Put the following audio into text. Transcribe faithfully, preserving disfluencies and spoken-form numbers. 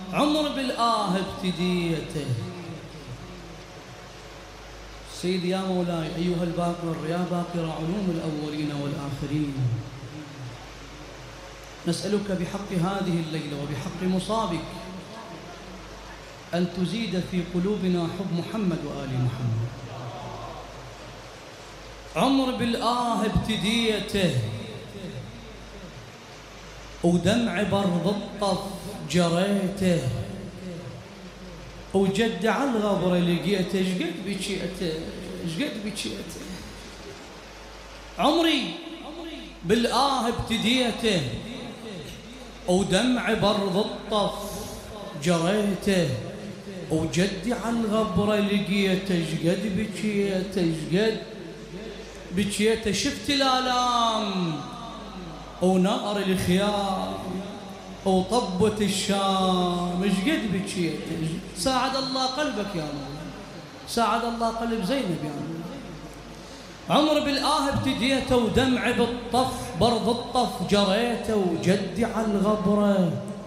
عمر بالآه ابتديته. سيدي يا مولاي أيها الباقر يا باقر علوم الأولين والآخرين، نسألك بحق هذه الليلة وبحق مصابك أن تزيد في قلوبنا حب محمد وآل محمد. عمر بالآه ابتديته ودمع برض الطف جريته، وجد على الغبر لقيته شقد بكيته شقد بكيته. عمري بالآه ابتديته ودمع برض الطف جريته، وجدي على الغبر لقيته شقد بكيته شقد بكيته. شفت الآلام ونار الخيام وطبة الشام شقد بكيته. ساعد الله قلبك يا مولاي، ساعد الله قلب زينب يا مولاي. عمر بالآه ابتديته ودمع بالطف برض الطف جريته، وجدي على الغبرة